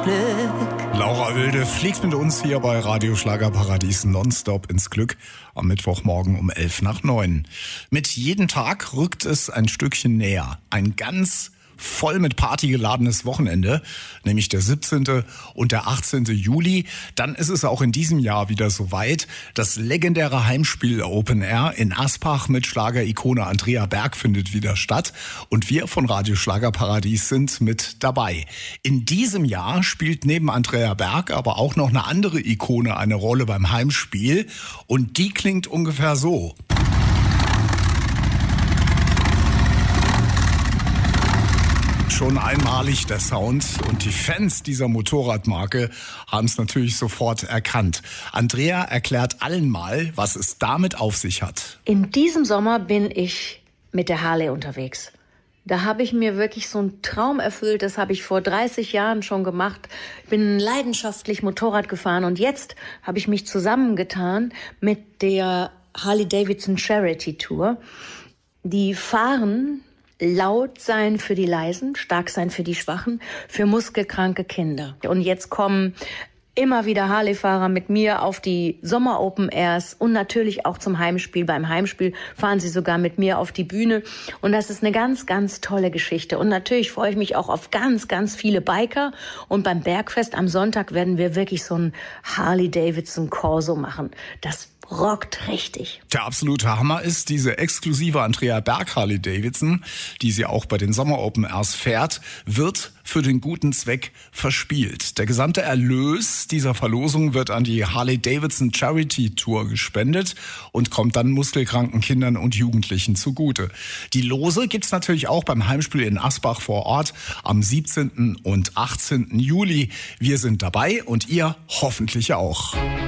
Glück. Laura Wilde fliegt mit uns hier bei Radio Schlagerparadies nonstop ins Glück am Mittwochmorgen um 8:55. Mit jedem Tag rückt es ein Stückchen näher. Ein ganz voll mit Party geladenes Wochenende, nämlich der 17. und der 18. Juli. Dann ist es auch in diesem Jahr wieder soweit. Das legendäre Heimspiel Open Air in Asbach mit Schlagerikone Andrea Berg findet wieder statt. Und wir von Radio Schlagerparadies sind mit dabei. In diesem Jahr spielt neben Andrea Berg aber auch noch eine andere Ikone eine Rolle beim Heimspiel. Und die klingt ungefähr so. Schon einmalig der Sound und die Fans dieser Motorradmarke haben es natürlich sofort erkannt. Andrea erklärt allen mal, was es damit auf sich hat. In diesem Sommer bin ich mit der Harley unterwegs. Da habe ich mir wirklich so einen Traum erfüllt, das habe ich vor 30 Jahren schon gemacht. Ich bin leidenschaftlich Motorrad gefahren und jetzt habe ich mich zusammengetan mit der Harley-Davidson Charity Tour. Die fahren laut sein für die Leisen, stark sein für die Schwachen, für muskelkranke Kinder. Und jetzt kommen immer wieder Harley-Fahrer mit mir auf die Sommer-Open Airs und natürlich auch zum Heimspiel. Beim Heimspiel fahren sie sogar mit mir auf die Bühne. Und das ist eine ganz, ganz tolle Geschichte. Und natürlich freue ich mich auch auf ganz, ganz viele Biker. Und beim Bergfest am Sonntag werden wir wirklich so ein Harley-Davidson Corso machen. Das rockt richtig. Der absolute Hammer ist diese exklusive Andrea Berg Harley-Davidson, die sie auch bei den Sommer Open Airs fährt, wird für den guten Zweck verspielt. Der gesamte Erlös dieser Verlosung wird an die Harley-Davidson Charity Tour gespendet und kommt dann muskelkranken Kindern und Jugendlichen zugute. Die Lose gibt's natürlich auch beim Heimspiel in Asbach vor Ort am 17. und 18. Juli. Wir sind dabei und ihr hoffentlich auch.